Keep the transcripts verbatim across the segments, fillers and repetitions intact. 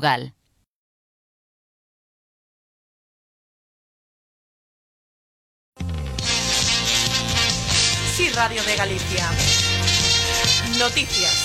Portugal. Sí, Radio de Galicia. Noticias.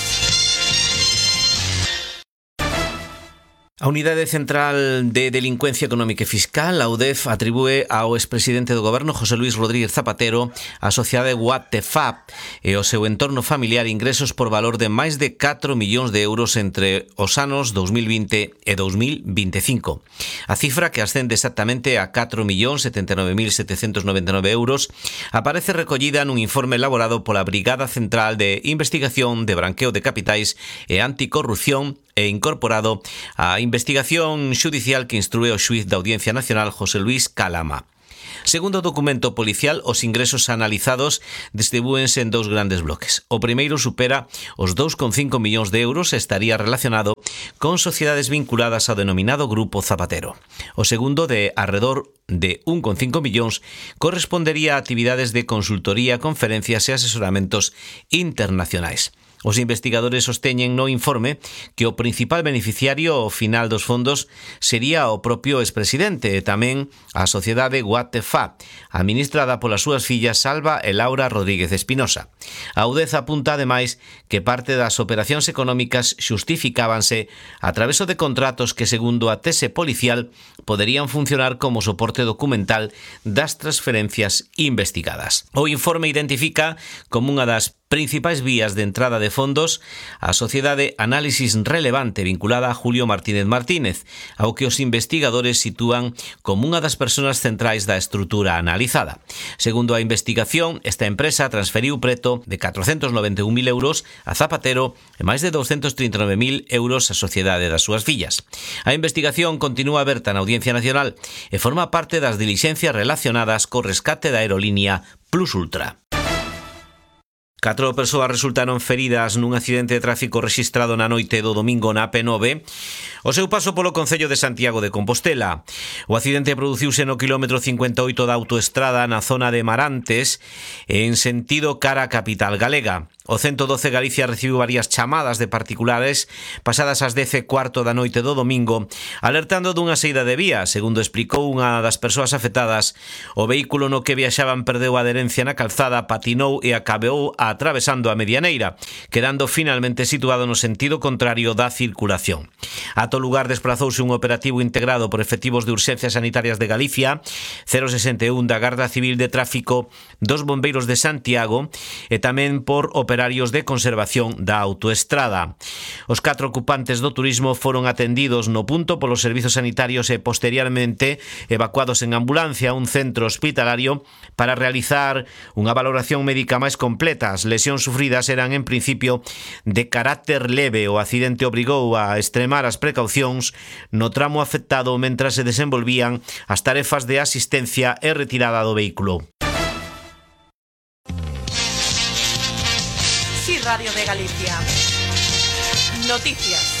A Unidade Central de Delincuencia Económica e Fiscal, a U D E F, atribúe ao expresidente do Goberno, José Luís Rodríguez Zapatero, a sociedade Wattefap e o seu entorno familiar ingresos por valor de máis de catro millóns de euros entre os anos dous mil vinte e dous mil vinte e cinco. A cifra, que ascende exactamente a catro millóns setenta e nove mil setecentos noventa e nove euros, aparece recollida nun informe elaborado pola Brigada Central de Investigación de Branqueo de Capitais e Anticorrupción e incorporado á investigación xudicial que instrúe o xuíz da Audiencia Nacional José Luís Calama. Segundo o documento policial, os ingresos analizados distribúense en dous grandes bloques. O primeiro supera os dous coma cinco millóns de euros e estaría relacionado con sociedades vinculadas ao denominado Grupo Zapatero. O segundo, de arredor de un coma cinco millóns, correspondería a actividades de consultoría, conferencias e asesoramentos internacionais. Os investigadores sosteñen no informe que o principal beneficiario ao final dos fondos sería o propio expresidente e tamén a sociedade Wattefap, administrada polas súas fillas Salva e Laura Rodríguez Espinosa. A U D E F apunta ademais que parte das operacións económicas xustificábanse a traveso de contratos que, segundo a tese policial, poderían funcionar como soporte documental das transferencias investigadas. O informe identifica como unha das principais vías de entrada de fondos a sociedade Análisis Relevante, vinculada a Julio Martínez Martínez, ao que os investigadores sitúan como unha das persoas centrais da estrutura analizada. Segundo a investigación, esta empresa transferiu preto de catrocentos noventa e un mil euros a Zapatero e máis de douscentos trinta e nove mil euros a sociedade das súas fillas. A investigación continúa aberta na Audiencia Nacional e forma parte das dilixencias relacionadas co rescate da aerolínea Plus Ultra. Catro persoas resultaron feridas nun accidente de tráfico rexistrado na noite do domingo na A P nove o seu paso polo concello de Santiago de Compostela. O accidente produciuse no quilómetro cincuenta e oito da autoestrada na zona de Marantes, en sentido cara á capital galega. O ciento doce Galicia recibiu varias chamadas de particulares pasadas as dez e cuarto da noite do domingo, alertando dunha saída de vía. Segundo explicou unha das persoas afectadas, o vehículo no que viaxaban perdeu a adherencia na calzada, patinou e acabou atravesando a medianeira, quedando finalmente situado no sentido contrario da circulación. Ata o lugar desprazouse un operativo integrado por efectivos de Urxencias Sanitarias de Galicia, cero sesenta e un da Garda Civil de Tráfico, dos bombeiros de Santiago e tamén por operarios de conservación da autoestrada. Os catro ocupantes do turismo foron atendidos no punto polos servizos sanitarios e posteriormente evacuados en ambulancia a un centro hospitalario para realizar unha valoración médica máis completa. As lesións sufridas eran en principio de carácter leve. O accidente obrigou a extremar as precaucións no tramo afectado mentras se desenvolvían as tarefas de asistencia e retirada do vehículo. Sí, Radio de Galicia. Noticias.